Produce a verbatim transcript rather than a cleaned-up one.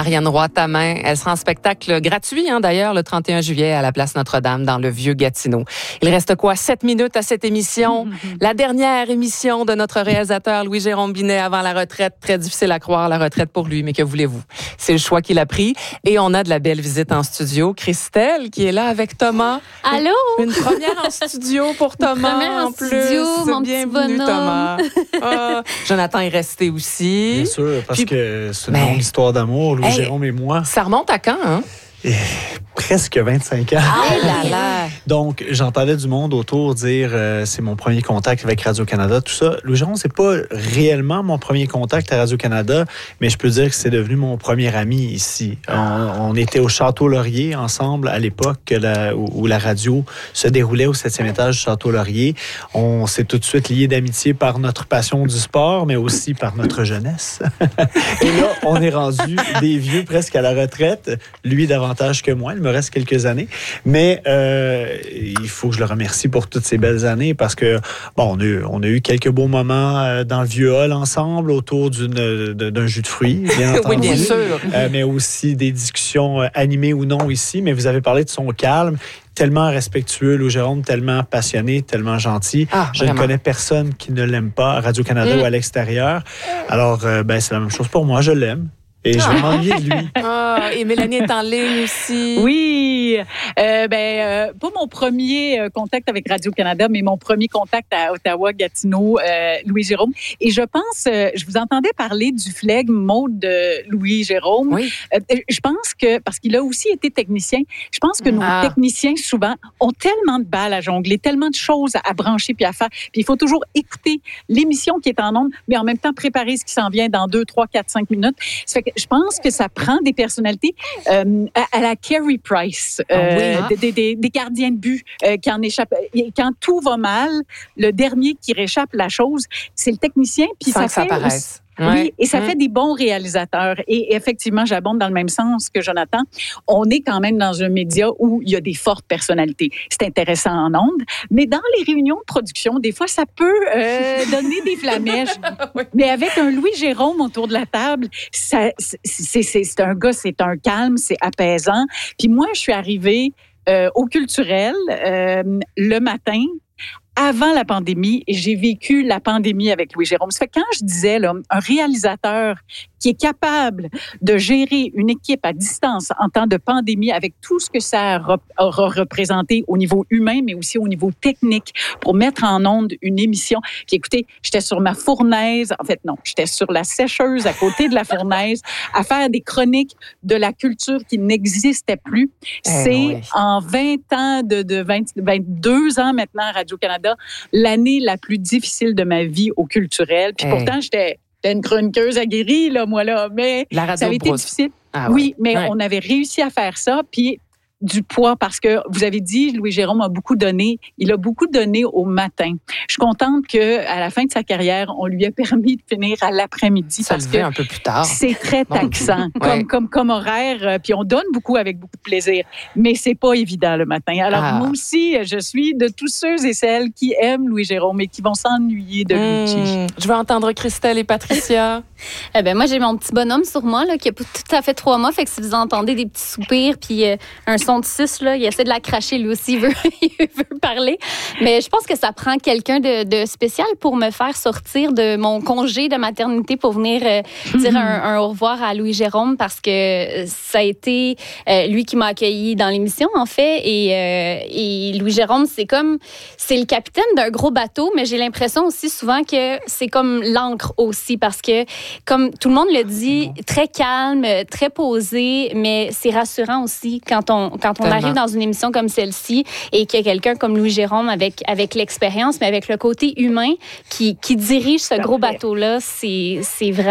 Marianne Roy Tamain. Elle sera en spectacle gratuit, hein, d'ailleurs, le trente et un juillet à la place Notre-Dame dans le Vieux-Gatineau. Il reste quoi? Sept minutes à cette émission. Mm-hmm. La dernière émission de notre réalisateur Louis-Jérôme Binet avant la retraite. Très difficile à croire, la retraite pour lui, mais que voulez-vous? C'est le choix qu'il a pris. Et on a de la belle visite en studio. Christelle, qui est là avec Thomas. Allô? Une première en studio pour Thomas, Une première en, en plus. Studio, mon Bienvenue, petit Thomas. Oh, Jonathan est resté aussi. Bien sûr, parce Puis, que c'est une ben, longue histoire d'amour, Louis-Jérôme hey, et moi. Ça remonte à quand, hein? Et presque vingt-cinq ans. Ah là là! Donc, j'entendais du monde autour dire euh, c'est mon premier contact avec Radio-Canada, tout ça. Louis-Jérôme, c'est pas réellement mon premier contact à Radio-Canada, mais je peux dire que c'est devenu mon premier ami ici. On, on était au Château Laurier ensemble à l'époque la, où, où la radio se déroulait au septième étage du Château Laurier. On s'est tout de suite liés d'amitié par notre passion du sport, mais aussi par notre jeunesse. Et là, on est rendu des vieux presque à la retraite. Lui, davantage que moi. Il me reste quelques années. Mais euh, il faut que je le remercie pour toutes ces belles années parce que, bon, on a eu, on a eu quelques beaux moments dans le vieux hall ensemble autour d'une, d'un jus de fruits, bien entendu. Oui, bien sûr. Euh, mais aussi des discussions animées ou non ici. Mais vous avez parlé de son calme. Tellement respectueux, Louis-Jérôme, tellement passionné, tellement gentil. Ah, je vraiment. ne connais personne qui ne l'aime pas à Radio-Canada mmh. ou à l'extérieur. Alors, euh, ben, c'est la même chose pour moi. Je l'aime. Et je vais m'ennuyer de lui. Ah, et Mélanie est en ligne aussi. Oui. Euh, ben, euh, pas mon premier euh, contact avec Radio-Canada, mais mon premier contact à Ottawa-Gatineau, euh, Louis-Jérôme. Et je pense, euh, je vous entendais parler du flegme mode de Louis-Jérôme. Oui. Euh, je pense que, parce qu'il a aussi été technicien, je pense que nos ah. techniciens, souvent, ont tellement de balles à jongler, tellement de choses à brancher puis à faire. Puis il faut toujours écouter l'émission qui est en ondes, mais en même temps préparer ce qui s'en vient dans deux, trois, quatre, cinq minutes. Ça fait que je pense que ça prend des personnalités euh, à, à la Carey Price, euh, ah oui, hein? des, des, des gardiens de but euh, qui en échappent. Quand tout va mal, le dernier qui réchappe la chose, c'est le technicien. Puis Sans ça que ça fait paraisse. Aussi, ouais. Oui, et ça mmh. fait des bons réalisateurs. Et effectivement, j'abonde dans le même sens que Jonathan. On est quand même dans un média où il y a des fortes personnalités. C'est intéressant en ondes, mais dans les réunions de production, des fois, ça peut euh, donner des flamèches. oui. Mais avec un Louis-Jérôme autour de la table, ça, c'est, c'est, c'est, c'est un gars, c'est un calme, c'est apaisant. Puis moi, je suis arrivée euh, au culturel euh, le matin, avant la pandémie, et j'ai vécu la pandémie avec Louis-Jérôme. Ça fait que quand je disais, là, un réalisateur qui est capable de gérer une équipe à distance en temps de pandémie avec tout ce que ça aura représenté au niveau humain, mais aussi au niveau technique pour mettre en onde une émission. Puis écoutez, j'étais sur ma fournaise, en fait non, j'étais sur la sécheuse à côté de la fournaise à faire des chroniques de la culture qui n'existait plus. Eh C'est oui. en vingt ans, de, de vingt, vingt-deux ans maintenant à Radio-Canada, l'année la plus difficile de ma vie au culturel. Puis hey. pourtant, j'étais, j'étais une chroniqueuse aguerrie, là, moi, là. Mais la radio ça avait été brousse. difficile. Ah, oui, ouais. mais ouais. on avait réussi à faire ça. Puis du poids, parce que vous avez dit, Louis-Jérôme a beaucoup donné. Il a beaucoup donné au matin. Je suis contente qu'à la fin de sa carrière, on lui a permis de finir à l'après-midi. Ça parce le fait que un peu plus tard. C'est très taxant ouais. comme, comme, comme horaire. Puis on donne beaucoup avec beaucoup de plaisir. Mais c'est pas évident le matin. Alors ah. moi aussi, je suis de tous ceux et celles qui aiment Louis-Jérôme et qui vont s'ennuyer de lui. Mmh. Je veux entendre Christelle et Patricia. eh ben moi, j'ai mon petit bonhomme sur moi là, qui a tout à fait trois mois. Fait que si vous entendez des petits soupirs puis euh, un son de six, là, il essaie de la cracher lui aussi, il veut, il veut parler. Mais je pense que ça prend quelqu'un de, de spécial pour me faire sortir de mon congé de maternité pour venir euh, dire un, un au revoir à Louis-Jérôme parce que ça a été euh, lui qui m'a accueilli dans l'émission, en fait. Et, euh, et Louis-Jérôme, c'est comme... C'est le capitaine d'un gros bateau, mais j'ai l'impression aussi souvent que c'est comme l'ancre aussi parce que, comme tout le monde le dit, très calme, très posé, mais c'est rassurant aussi quand on, quand on arrive dans une émission comme celle-ci et qu'il y a quelqu'un comme Louis-Jérôme avec, avec l'expérience, mais avec le côté humain qui, qui dirige ce gros bateau-là, c'est, c'est vraiment